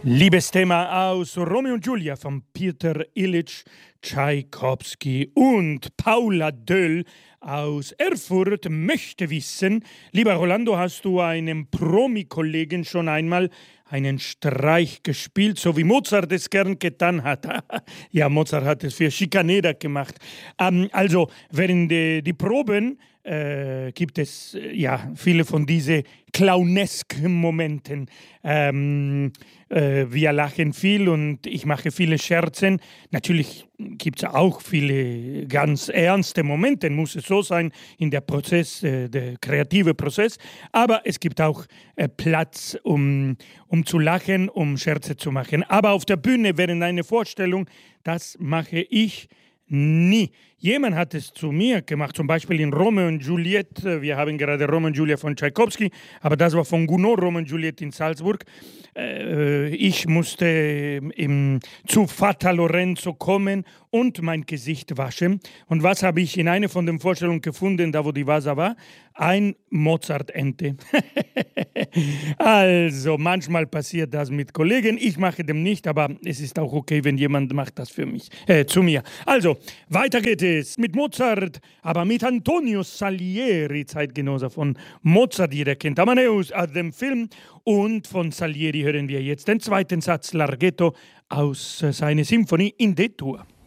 Liebesthema aus Romeo und Julia von Peter Ilyich Tschaikowski und Paula Döll aus Erfurt möchte wissen, lieber Rolando, hast du einem Promi-Kollegen schon einmal einen Streich gespielt, so wie Mozart es gern getan hat? Ja, Mozart hat es für Schikaneder gemacht. Also, während die Proben gibt es ja viele von diesen clownesken Momenten. Wir lachen viel und ich mache viele Scherzen. Natürlich gibt es auch viele ganz ernste Momente, muss es so sein, in der Prozess, der kreative Prozess. Aber es gibt auch Platz, um zu lachen, um Scherze zu machen. Aber auf der Bühne während einer Vorstellung, das mache ich nie. Jemand hat es zu mir gemacht, zum Beispiel in Romeo und Juliette. Wir haben gerade Romeo und Juliette von Tschaikowski, aber das war von Gounod, Romeo und Juliette in Salzburg. Ich musste zu Vater Lorenzo kommen und mein Gesicht waschen. Und was habe ich in einer von den Vorstellungen gefunden, da wo die Vasa war? Ein Mozart-Ente. Also, manchmal passiert das mit Kollegen. Ich mache dem nicht, aber es ist auch okay, wenn jemand macht das für mich, zu mir. Also, weiter geht es mit Mozart, aber mit Antonio Salieri, Zeitgenosse von Mozart. Jeder kennt Amadeus aus dem Film. Und von Salieri hören wir jetzt den zweiten Satz Larghetto aus seiner Symphonie in D-Dur.